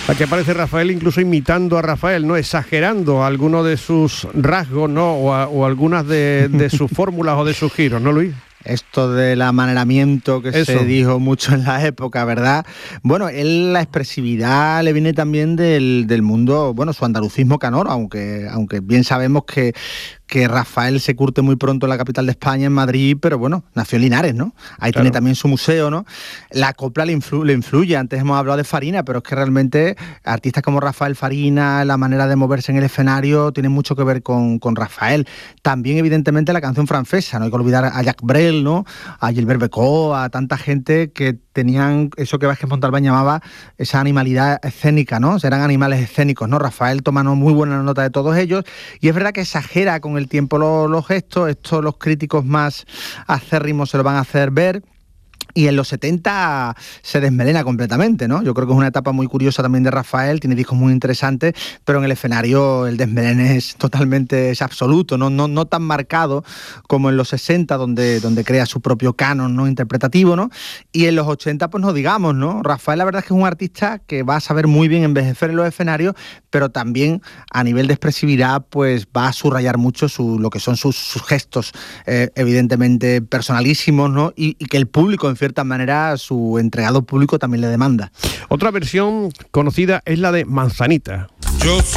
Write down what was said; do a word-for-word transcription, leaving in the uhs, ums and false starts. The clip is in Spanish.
Aquí aparece Rafael incluso imitando a Rafael, ¿no? Exagerando algunos de sus rasgos, ¿no? O, a, o algunas de, de sus fórmulas o de sus giros, ¿no, Luis? Esto del amaneramiento que Eso se dijo mucho en la época, ¿verdad? Bueno, él, la expresividad le viene también del, del mundo, bueno, su andalucismo canoro, aunque, aunque bien sabemos que, que Rafael se curte muy pronto en la capital de España, en Madrid, pero bueno, nació en Linares, ¿no? Ahí claro. Tiene también su museo, ¿no? La copla le, influ- le influye, antes hemos hablado de Farina, pero es que realmente artistas como Rafael Farina, la manera de moverse en el escenario, tienen mucho que ver con, con Rafael. También, evidentemente, la canción francesa, no hay que olvidar a Jacques Brel, ¿no? A Gilbert Bécaud, a tanta gente que tenían eso que Vázquez Montalbán llamaba esa animalidad escénica, ¿no? Eran animales escénicos, ¿no? Rafael toma muy buena nota de todos ellos y es verdad que exagera con el tiempo los, los gestos, esto los críticos más acérrimos se lo van a hacer ver. Y en los setenta se desmelena completamente, ¿no? Yo creo que es una etapa muy curiosa también de Rafael, tiene discos muy interesantes, pero en el escenario el desmelene es totalmente es absoluto, ¿no? No, no tan marcado como en los sesenta, donde, donde crea su propio canon, ¿no? Interpretativo, ¿no? Y en los ochenta, pues no digamos, ¿no? Rafael la verdad es que es un artista que va a saber muy bien envejecer en los escenarios, pero también a nivel de expresividad, pues va a subrayar mucho su, lo que son sus, sus gestos, eh, evidentemente personalísimos, ¿no? Y, y que el público, en cierta manera, su entregado público también le demanda. Otra versión conocida es la de Manzanita. Yo soy